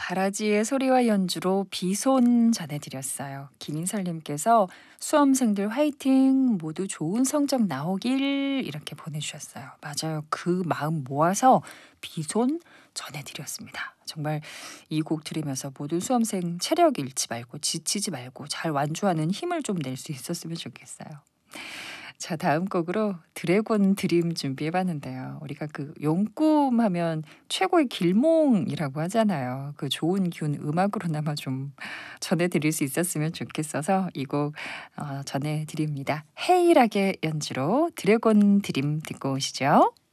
바라지의 소리와 연주로 비손 전해드렸어요. 김인설님께서 수험생들 화이팅! 모두 좋은 성적 나오길 이렇게 보내주셨어요. 맞아요. 그 마음 모아서 비손 전해드렸습니다. 정말 이 곡 들으면서 모든 수험생 체력 잃지 말고 지치지 말고 잘 완주하는 힘을 좀 낼 수 있었으면 좋겠어요. 자, 다음 곡으로 드래곤 드림 준비해 봤는데요. 우리가 그 용꿈 하면 최고의 길몽이라고 하잖아요. 그 좋은 기운 음악으로나마 좀 전해 드릴 수 있었으면 좋겠어서 이 곡 전해 드립니다. 해일하게 연주로 드래곤 드림 듣고 오시죠.